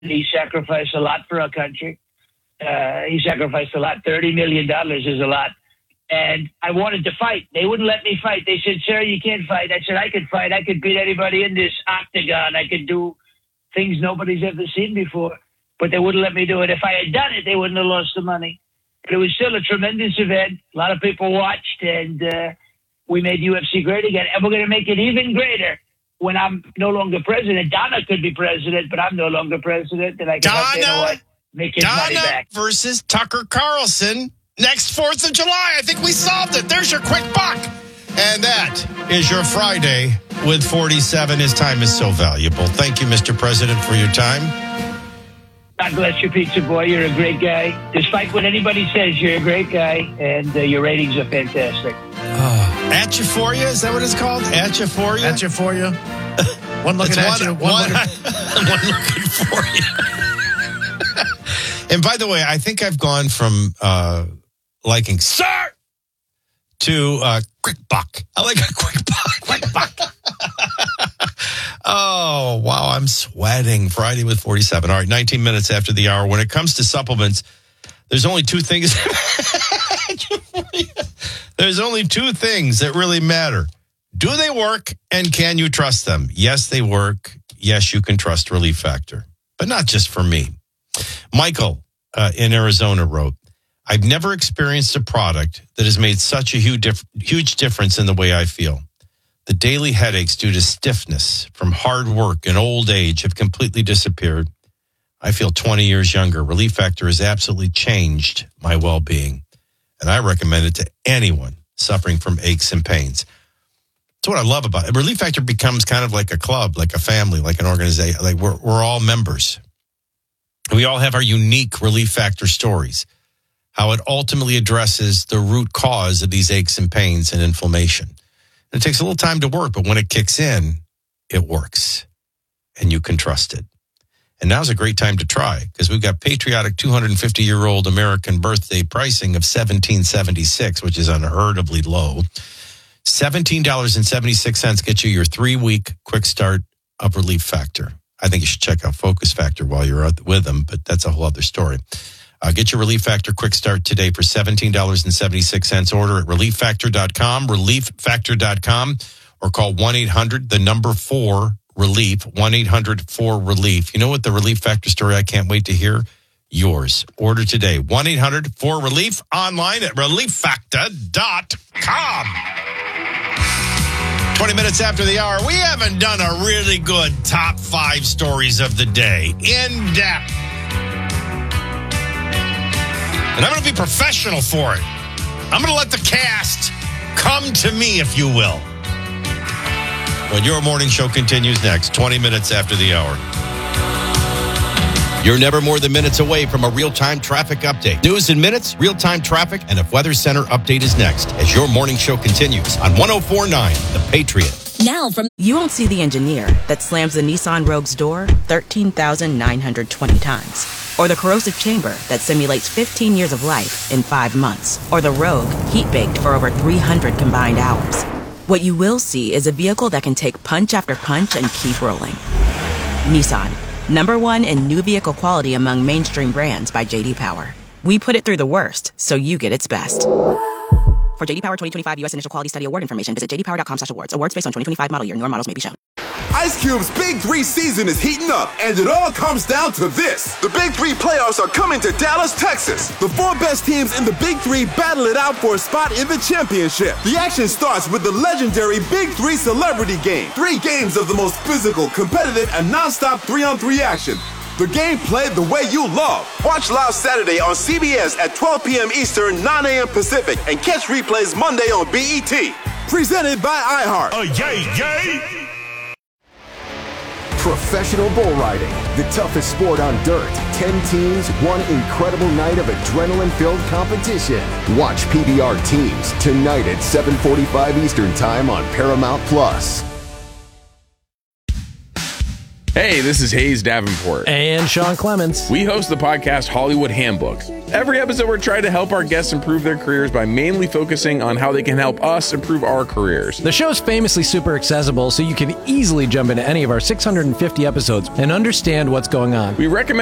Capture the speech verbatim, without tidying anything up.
He sacrificed a lot for our country. Uh, he sacrificed a lot. thirty million dollars is a lot. And I wanted to fight. They wouldn't let me fight. They said, sir, you can't fight. I said, I could fight. I could beat anybody in this octagon. I could do things nobody's ever seen before. But they wouldn't let me do it. If I had done it, they wouldn't have lost the money. But it was still a tremendous event. A lot of people watched, and uh, we made U F C great again. And we're going to make it even greater when I'm no longer president. Donna could be president, but I'm no longer president. And I can Donna, you know what? Make his money back. Versus Tucker Carlson next fourth of July. I think we solved it. There's your quick buck. And that is your Friday with forty-seven. His time is so valuable. Thank you, Mister President, for your time. God bless you, Pizza Boy. You're a great guy. Despite what anybody says, you're a great guy, and uh, your ratings are fantastic. Uh, at you for you? Is that what it's called? At you for you? At you for you. One looking at one, you. One, one, looking... one looking for you. And by the way, I think I've gone from uh, liking sir to uh, quick buck. I like a quick buck. Quick buck. Oh, wow. I'm sweating. Friday with forty-seven. All right, nineteen minutes after the hour. When it comes to supplements, there's only two things. There's only two things that really matter. Do they work, and can you trust them? Yes, they work. Yes, you can trust Relief Factor, but not just for me. Michael uh, in Arizona wrote, I've never experienced a product that has made such a huge, dif- huge difference in the way I feel. The daily headaches due to stiffness from hard work and old age have completely disappeared. I feel twenty years younger. Relief Factor has absolutely changed my well-being, and I recommend it to anyone suffering from aches and pains. That's what I love about it. Relief Factor becomes kind of like a club, like a family, like an organization. Like we're we're all members. We all have our unique Relief Factor stories, how it ultimately addresses the root cause of these aches and pains and inflammation. And it takes a little time to work, but when it kicks in, it works, and you can trust it. And now's a great time to try, because we've got patriotic two hundred fifty-year-old American birthday pricing of seventeen seventy-six, which is unheardably low. seventeen dollars and seventy-six cents gets you your three-week quick start of Relief Factor. I think you should check out Focus Factor while you're out with them, but that's a whole other story. Uh, get your Relief Factor quick start today for seventeen dollars and seventy-six cents. Order at relief factor dot com, relief factor dot com, or call one eight hundred, the number four, relief, one eight hundred four relief. You know what the Relief Factor story I can't wait to hear? Yours. Order today, one eight hundred four relief, online at relief factor dot com. twenty minutes after the hour, we haven't done a really good top five stories of the day. In depth. And I'm going to be professional for it. I'm going to let the cast come to me, if you will. When your morning show continues next, twenty minutes after the hour. You're never more than minutes away from a real-time traffic update. News in minutes, real-time traffic, and a Weather Center update is next as your morning show continues on one oh four point nine The Patriot. Now from... You won't see the engineer that slams the Nissan Rogue's door thirteen thousand nine hundred twenty times. Or the corrosive chamber that simulates fifteen years of life in five months. Or the Rogue heat-baked for over three hundred combined hours. What you will see is a vehicle that can take punch after punch and keep rolling. Nissan, number one in new vehicle quality among mainstream brands by J D Power. We put it through the worst, so you get its best. For J D Power twenty twenty-five U S Initial Quality Study Award information, visit j d power dot com slash awards. Awards based on twenty twenty-five model year. Newer models may be shown. Ice Cube's Big Three season is heating up, and it all comes down to this. The Big Three playoffs are coming to Dallas, Texas. The four best teams in the Big Three battle it out for a spot in the championship. The action starts with the legendary Big Three Celebrity Game. Three games of the most physical, competitive, and non-stop three-on-three action. The game played the way you love. Watch live Saturday on C B S at twelve p.m. Eastern, nine a.m. Pacific, and catch replays Monday on B E T. Presented by iHeart. Oh, yay, yay! Professional bull riding, the toughest sport on dirt. Ten teams, one incredible night of adrenaline-filled competition. Watch P B R Teams tonight at seven forty-five Eastern Time on Paramount Plus. Hey, this is Hayes Davenport. And Sean Clements. We host the podcast Hollywood Handbook. Every episode, we're trying to help our guests improve their careers by mainly focusing on how they can help us improve our careers. The show's famously super accessible, so you can easily jump into any of our six hundred fifty episodes and understand what's going on. We recommend